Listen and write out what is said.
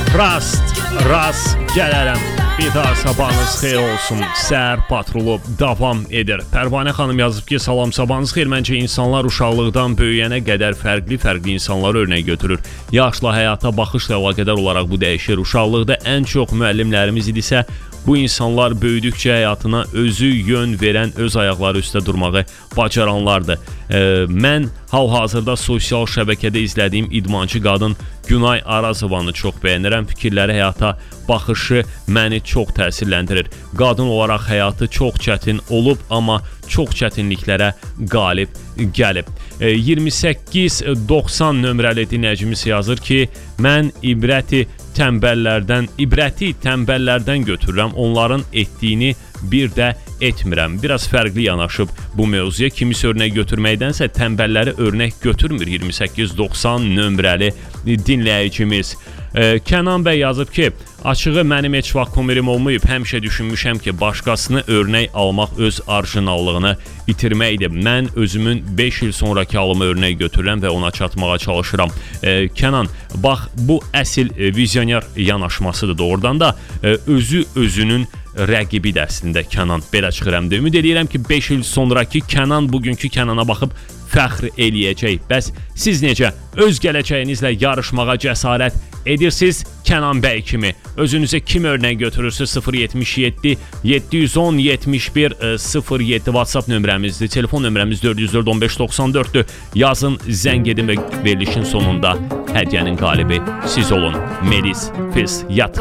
Rast gələrəm. Bir daha sabahınız xeyir olsun. Səhər patrulu davam edir. Pərvanə xanım yazıb ki, salam, sabahınız xeyir. Məncə insanlar uşaqlıqdan böyüyənə qədər fərqli insanları örnək götürür. Yaşla həyata baxışla əlaqədar olaraq bu dəyişir. Uşaqlıqda ən çox müəllimlərimiz idisə, bu insanlar böyüdükcə həyatına özü yön verən, öz ayaqları üstə durmağı bacaranlardır. Mən hal-hazırda sosial şəbəkədə izlədiyim idmançı qadın Günay Arazovanı çox bəyənirəm. Fikirləri, həyata baxışı məni çox təsirləndirir. Qadın olaraq həyatı çox çətin olub, amma çox çətinliklərə qalib gəlib. 2890 nömrəli dinləyicimiz yazır ki, mən ibrəti tənbəllərdən götürürəm, onların etdiyini bir də etmirəm. Biraz fərqli yanaşıb bu mövzuya. Kimisi örnək götürməkdənsə tənbəlləri örnək götürmür. 2890 nömrəli dinləyicimiz. Kənan bəy yazıb ki, açığı mənim heç vaxt komerim olmayıb. Həmişə düşünmüşəm ki, başqasını örnək almaq öz orijinallığını itirməkdir. Mən özümün 5 il sonraki halımı örnək götürürəm və ona çatmağa çalışıram. Kənan, bax, bu əsl vizyoner yanaşmasıdır doğrudan da. Özünün rəqibi də əslində Kənan, belə çıxıram. Ümid edirəm ki, 5 il sonraki Kənan bugünkü Kənana baxıb fəxr eləyəcək. Bəs siz necə öz gələcəyinizlə yarışmağa cəsarət edirsiniz Kənan bəy kimi? Özünüzə kim örnək götürürsünüz? 077 710 71 07 WhatsApp nömrəmizdir. Telefon nömrəmiz 404 15 94-dür. Yazın, zəng edin və verilişin sonunda hədiyyənin qalibi siz olun. Melis Fiz Yat.